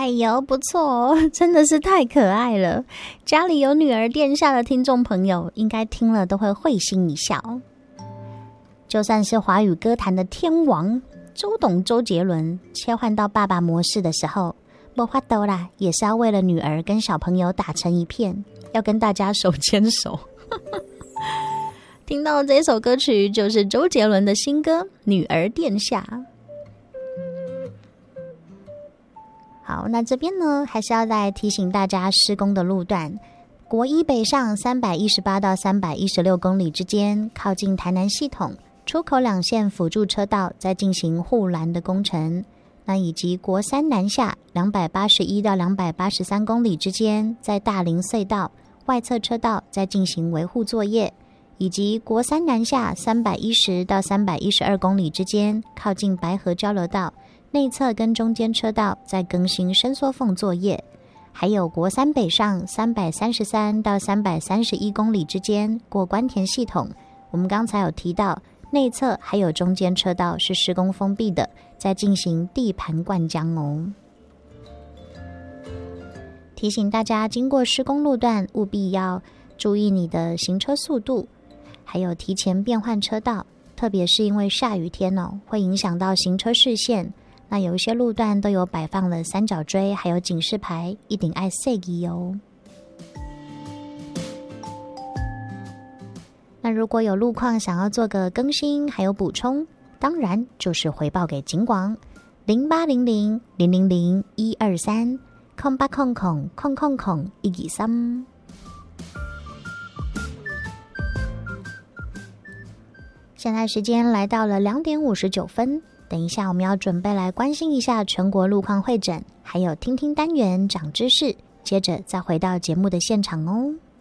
哎呦，不错哦，真的是太可爱了。家里有女儿殿下的听众朋友，应该听了都会会心一笑。就算是华语歌坛的天王周董周杰伦，切换到爸爸模式的时候，没法度啦，也是要为了女儿跟小朋友打成一片，要跟大家手牵手。听到这首歌曲就是周杰伦的新歌《女儿殿下》。好，那这边呢，还是要再提醒大家施工的路段，国一北上318到316公里之间，靠近台南系统出口2线辅助车道在进行护栏的工程，那以及国三南下281到283公里之间，在大林隧道外侧车道在进行维护作业，以及国三南下310到312公里之间，靠近白河交流道内侧跟中间车道在更新伸缩缝作业，还有国三北上333到331公里之间过关田系统，我们刚才有提到内侧还有中间车道是施工封闭的，在进行地盘灌浆哦。提醒大家经过施工路段务必要注意你的行车速度，还有提前变换车道，特别是因为下雨天哦，会影响到行车视线。那有一些路段都有摆放了三角锥还有警示牌，一定要注意哦。那如果有路况想要做个更新还有补充，当然就是回报给警广0800000123 0800000123。现在时间来到了2点59分，等一下我们要准备来关心一下全国路况会诊，还有听听单元长知识，接着再回到节目的现场哦。